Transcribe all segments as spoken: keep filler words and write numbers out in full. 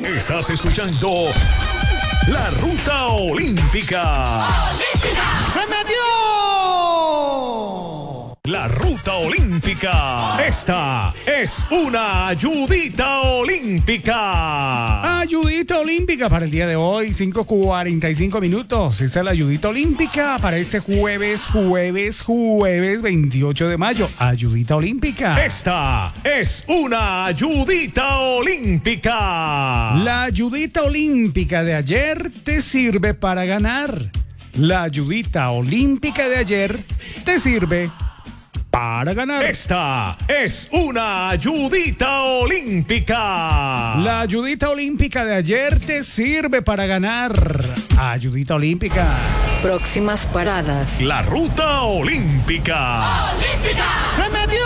Estás escuchando La Ruta Olímpica. ¡Se metió! La Ruta Olímpica. Esta es una ayudita olímpica. Ayudita olímpica para el día de hoy, cinco cuarenta y cinco minutos. Esta es la ayudita olímpica para este jueves, jueves, jueves veintiocho de mayo. Ayudita olímpica. Esta es una ayudita olímpica. La ayudita olímpica de ayer te sirve para ganar. La ayudita olímpica de ayer te sirve para ganar. Esta es una ayudita olímpica. La ayudita olímpica de ayer te sirve para ganar. Ayudita olímpica. Próximas paradas. La Ruta Olímpica. ¡Olímpica! ¡Se metió!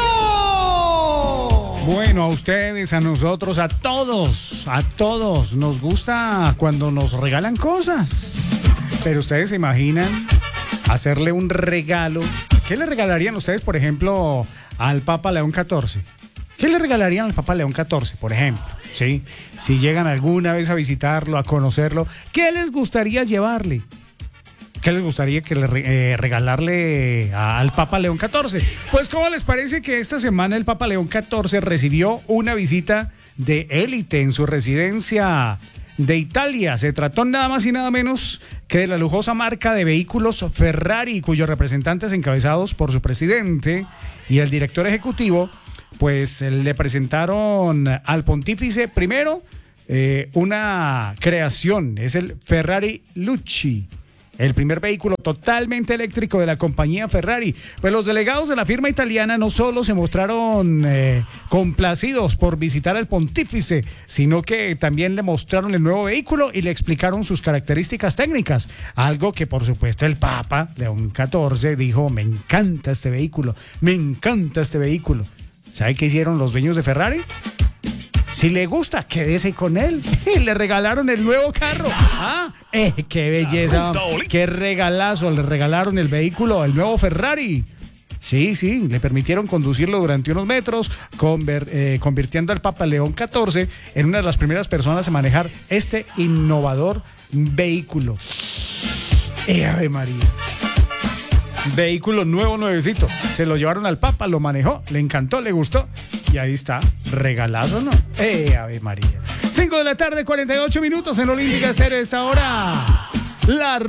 Bueno, a ustedes, a nosotros, a todos, a todos nos gusta cuando nos regalan cosas. Pero ustedes se imaginan hacerle un regalo. ¿Qué le regalarían ustedes, por ejemplo, al Papa León catorce? ¿Qué le regalarían al Papa León catorce, por ejemplo? ¿Sí? Si llegan alguna vez a visitarlo, a conocerlo, ¿qué les gustaría llevarle? ¿Qué les gustaría que le eh, regalarle a, al Papa León catorce? Pues, ¿cómo les parece que esta semana el Papa León catorce recibió una visita de élite en su residencia de Italia? Se trató nada más y nada menos que de la lujosa marca de vehículos Ferrari, cuyos representantes encabezados por su presidente y el director ejecutivo, pues le presentaron al pontífice primero eh, una creación, es el Ferrari Lucci, el primer vehículo totalmente eléctrico de la compañía Ferrari. Pues los delegados de la firma italiana no solo se mostraron eh, complacidos por visitar al pontífice, sino que también le mostraron el nuevo vehículo y le explicaron sus características técnicas. Algo que, por supuesto, el Papa León catorce dijo: me encanta este vehículo, me encanta este vehículo. ¿Sabe qué hicieron los dueños de Ferrari? Si le gusta, quédese con él. Y le regalaron el nuevo carro. Ah, eh, qué belleza. Qué regalazo. Le regalaron el vehículo, el nuevo Ferrari. Sí, sí, le permitieron conducirlo durante unos metros, conver, eh, convirtiendo al Papa León catorce en una de las primeras personas a manejar este innovador vehículo. ¡Eh, Ave María! Vehículo nuevo, nuevecito. Se lo llevaron al Papa, lo manejó, le encantó, le gustó. Y ahí está, regalazo, ¿no? ¡Eh, Ave María! cinco de la tarde, cuarenta y ocho minutos en Olímpica Estéreo esta hora. La